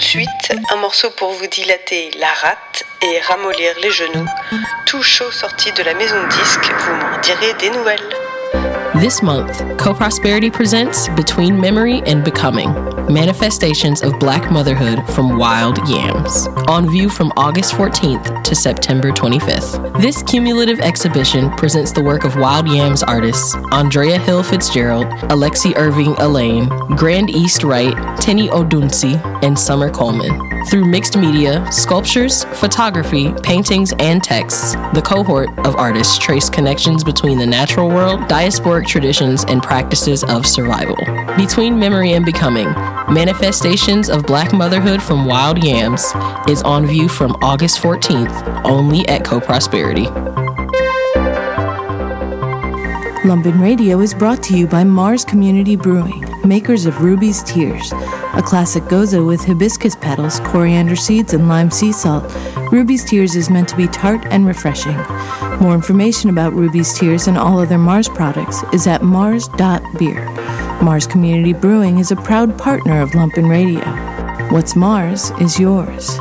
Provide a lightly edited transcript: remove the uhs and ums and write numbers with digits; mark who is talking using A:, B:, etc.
A: suite, un morceau pour vous dilater la rate et ramollir les genoux, tout chaud sorti de la maison de disques, vous m'en direz des nouvelles.
B: This month, Co-Prosperity presents Between Memory and Becoming, Manifestations of Black Motherhood from Wild Yams, on view from August 14th to September 25th. This cumulative exhibition presents the work of Wild Yams artists Andrea Hill Fitzgerald, Alexi Irving Elaine, Grand East Wright, Tenny Odunsi, and Summer Coleman. Through mixed media, sculptures, photography, paintings, and texts, the cohort of artists trace connections between the natural world, diasporic traditions, and practices of survival. Between Memory and Becoming, Manifestations of Black Motherhood from Wild Yams is on view from August 14th, only at Co-Prosperity.
C: Lumpen Radio is brought to you by Mars Community Brewing, makers of Ruby's Tears, a classic goza with hibiscus petals, coriander seeds, and lime sea salt. Ruby's Tears is meant to be tart and refreshing. More information about Ruby's Tears and all other Mars products is at mars.beer. Mars Community Brewing is a proud partner of Lumpen Radio. What's Mars is yours.